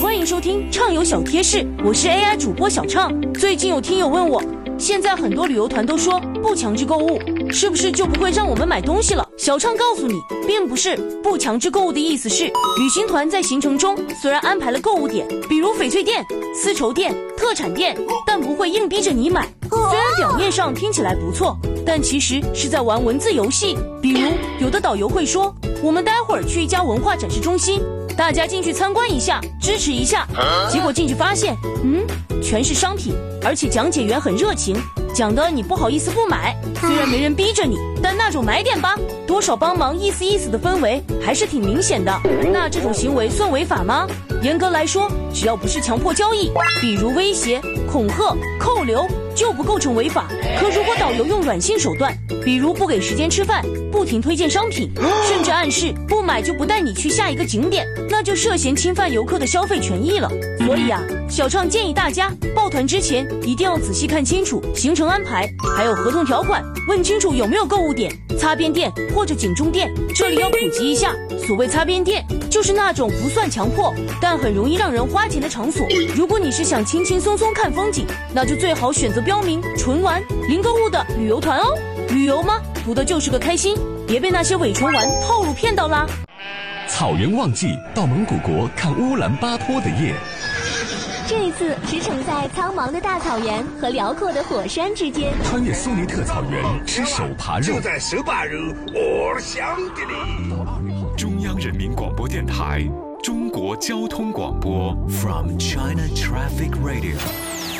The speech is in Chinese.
欢迎收听畅游小贴士，我是 AI 主播小畅。最近有听友问我，现在很多旅游团都说不强制购物，是不是就不会让我们买东西了？小畅告诉你，并不是。不强制购物的意思是，旅行团在行程中虽然安排了购物点，比如翡翠店、丝绸店、特产店，但不会硬逼着你买。虽然表面上听起来不错，但其实是在玩文字游戏。比如有的导游会说，我们待会儿去一家文化展示中心，大家进去参观一下，支持一下。结果进去发现，全是商品，而且讲解员很热情，讲的你不好意思不买。虽然没人逼着你，但那种买点吧，多少帮忙意思意思的氛围还是挺明显的。那这种行为算违法吗？严格来说，只要不是强迫交易，比如威胁、恐吓、扣留，就不构成违法。可如果导游用软性手段，比如不给时间吃饭，不停推荐商品，甚至暗示不买就不带你去下一个景点，那就涉嫌侵犯游客的消费权益了。所以小畅建议大家报团之前一定要仔细看清楚行程安排，还有合同条款，问清楚有没有购物点、擦边店或者景中店。这里要普及一下，所谓擦边店，就是那种不算强迫，但很容易让人花钱的场所。如果你是想轻轻松松看风景，那就最好选择标明纯玩、零购物的旅游团哦。旅游嘛，图的就是个开心，别被那些伪纯玩套路骗到啦。 草原旺季，到蒙古国看乌兰巴托的夜。 这一次驰骋在苍茫的大草原和辽阔的火山之间， 穿越苏尼特草原，吃手扒肉。 就在手扒肉，我想的你。 中央人民广播电台，中国交通广播 From China Traffic Radio。